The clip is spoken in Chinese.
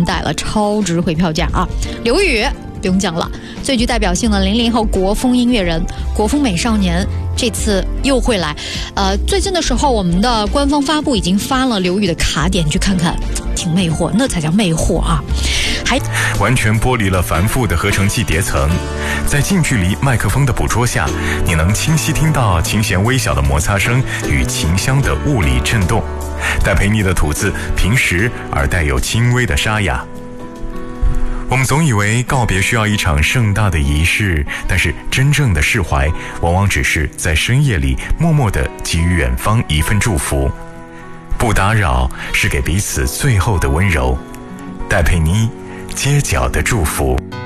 代了，超值回票价啊！刘宇不用讲了，最具代表性的00后国风音乐人，国风美少年这次又会来。最近的时候，我们的官方发布已经发了刘宇的卡点，去看看，挺魅惑，那才叫魅惑啊！还完全剥离了繁复的合成器叠层，在近距离麦克风的捕捉下，你能清晰听到琴弦微小的摩擦声与琴箱的物理震动。戴佩妮的吐字平实而带有轻微的沙哑。我们总以为告别需要一场盛大的仪式，但是真正的释怀往往只是在深夜里默默地给予远方一份祝福。不打扰是给彼此最后的温柔。戴佩妮街角的祝福。